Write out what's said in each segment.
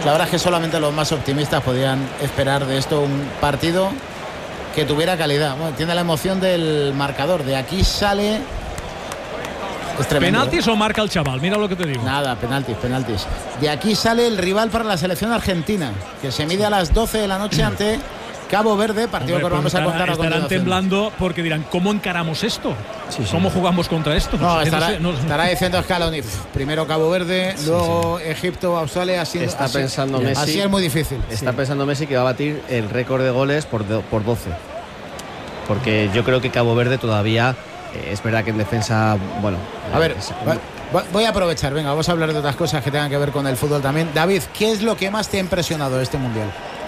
La verdad es que solamente los más optimistas podían esperar de esto un partido que tuviera calidad. Bueno, tiene la emoción del marcador. De aquí sale... Es tremendo, ¿Penaltis o marca el chaval? Mira lo que te digo. Nada, penaltis. De aquí sale el rival para la selección argentina, que se mide a las 12 de la noche ante Cabo Verde, partido que os vamos a contar a continuación. Estarán temblando porque dirán, ¿cómo encaramos esto? ¿Cómo jugamos contra esto? No, estará diciendo Scaloni, primero Cabo Verde, luego Egipto, Australia, así es muy difícil. Está pensando Messi que va a batir el récord de goles por 12. Porque yo creo que Cabo Verde todavía... es verdad que en defensa, bueno... A ver, voy a aprovechar, venga, vamos a hablar de otras cosas que tengan que ver con el fútbol también. David, ¿qué es lo que más te ha impresionado de este Mundial?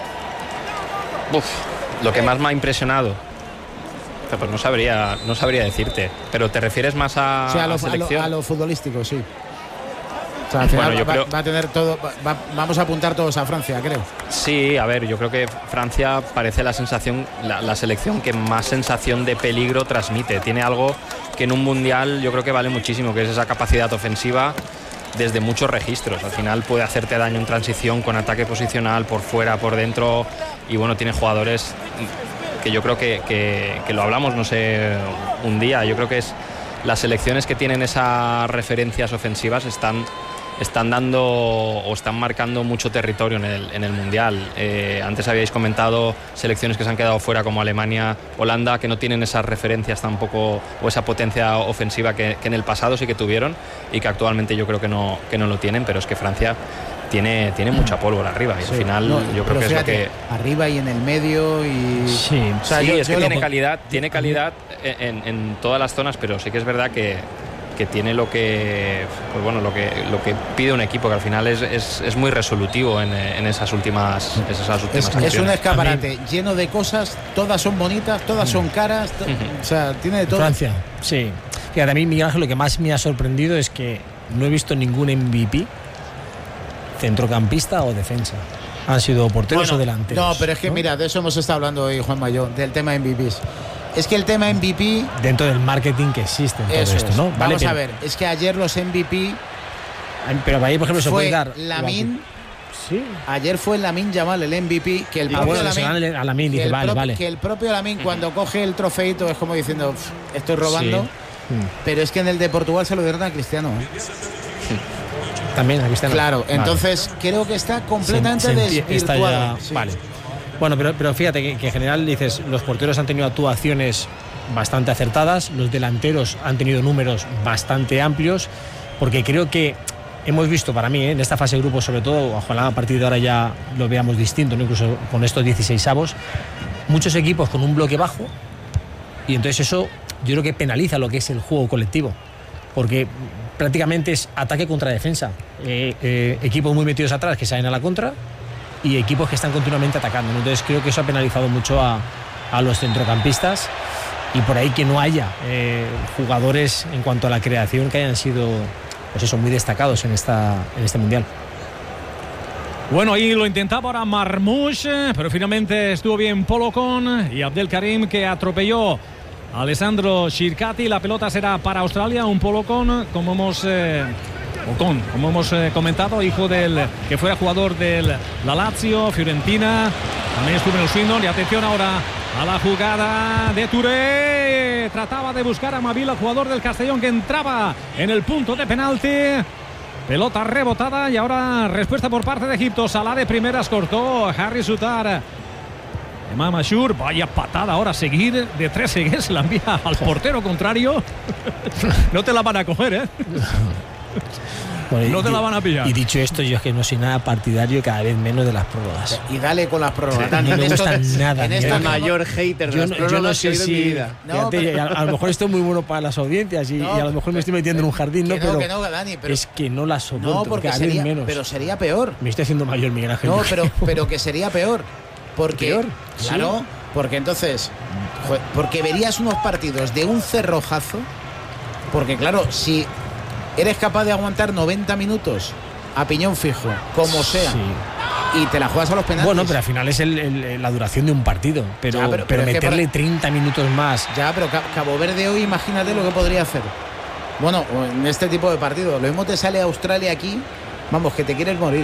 Lo que más me ha impresionado, pues no sabría decirte, pero ¿te refieres más a, a lo futbolístico, sí? O sea, al final va a tener todo, vamos a apuntar todos a Francia, creo. Sí, a ver, yo creo que Francia parece la selección que más sensación de peligro transmite. Tiene algo que en un mundial yo creo que vale muchísimo, que es esa capacidad ofensiva desde muchos registros. Al final puede hacerte daño en transición, con ataque posicional, por fuera, por dentro. Y bueno, tiene jugadores que yo creo que lo hablamos, no sé, un día. Yo creo que es las selecciones que tienen esas referencias ofensivas están dando o están marcando mucho territorio en el Mundial. Antes habíais comentado selecciones que se han quedado fuera como Alemania, Holanda, que no tienen esas referencias tampoco o esa potencia ofensiva que en el pasado sí que tuvieron y que actualmente yo creo que no lo tienen, pero es que Francia tiene mucha pólvora arriba y al final yo creo que fíjate, es lo que... arriba y en el medio y... Sí, o sea, es que tiene calidad en todas las zonas, pero sí que es verdad que tiene lo que pide un equipo, que al final es muy resolutivo en esas últimas es un escaparate lleno de cosas, todas son bonitas, todas son caras, o sea, tiene de todo. Francia, sí. Fíjate, a mí, Miguel Ángel, lo que más me ha sorprendido es que no he visto ningún MVP centrocampista o defensa. Han sido porteros o delanteros. No, pero es que mira, de eso hemos estado hablando hoy, Juan Mayor, del tema MVPs. Es que el tema MVP... Dentro del marketing que existe en todo esto, ¿no? Vamos a ver, es que ayer los MVP... Pero ahí, por ejemplo, se puede dar... Lamine... Sí. Ayer fue Lamine Yamal el MVP, que el propio Lamine... dice, vale. Que el propio Lamine cuando coge el trofeito es como diciendo, estoy robando. Sí. Pero es que en el de Portugal se lo dieron a Cristiano. También a Cristiano. Claro, entonces creo que está completamente desvirtuado. Vale. Bueno, pero fíjate que en general dices, los porteros han tenido actuaciones bastante acertadas, los delanteros han tenido números bastante amplios, porque creo que hemos visto, para mí, en esta fase de grupos sobre todo, ojalá a partir de ahora ya lo veamos distinto, ¿no? Incluso con estos 16avos, muchos equipos con un bloque bajo, y entonces eso yo creo que penaliza lo que es el juego colectivo, porque prácticamente es ataque contra defensa, equipos muy metidos atrás que salen a la contra y equipos que están continuamente atacando, ¿no? Entonces creo que eso ha penalizado mucho a los centrocampistas, y por ahí que no haya jugadores en cuanto a la creación que hayan sido, pues eso, muy destacados en este Mundial. Bueno, ahí lo intentaba ahora Marmoush, pero finalmente estuvo bien Polocón y Abdelkarim, que atropelló a Alessandro Shirkati. La pelota será para Australia, un Polocón, como hemos comentado, hijo del que fuera jugador del la Lazio, Fiorentina, también estuvo en el Swindon. Y atención ahora a la jugada de Touré, trataba de buscar a Mavila, jugador del Castellón, que entraba en el punto de penalti. Pelota rebotada y ahora respuesta por parte de Egipto. Salah de primeras cortó, Harry Sutar, Imam Ashur, vaya patada ahora, seguir de tres seguidas, se la envía al portero contrario. No te la van a coger, ¿eh? Bueno, no te la van a pillar. Y dicho esto, yo es que no soy nada partidario, cada vez menos, de las prórrogas. Y dale con las prórrogas. No me gustan nada. El mayor hater de las prórrogas yo no sé en mi vida. No, a lo mejor esto es muy bueno para las audiencias y a lo mejor me estoy metiendo en un jardín, pero Dani, pero es que no las soporto. No, porque sería menos. Pero sería peor. Me estoy haciendo mayor, Miguel Ángel. No, pero que sería peor. Porque, ¿Peor? Claro, ¿sí? Porque entonces, porque verías unos partidos de un cerrojazo, porque claro, si eres capaz de aguantar 90 minutos a piñón fijo, como sea, y te la juegas a los penaltis. Bueno, pero al final es la duración de un partido, pero meterle es que 30 minutos más. Ya, pero Cabo Verde hoy, imagínate lo que podría hacer. Bueno, en este tipo de partidos, lo mismo te sale Australia aquí, vamos, que te quieres morir.